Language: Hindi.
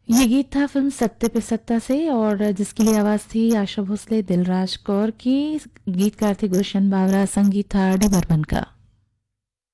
ये गीत था फिल्म सत्ते पे सत्ता से और जिसके लिए आवाज थी आशा भोसले, दिलराज कौर की। गीतकार थे गुलशन बावरा, संगीत था डी बर्मन का।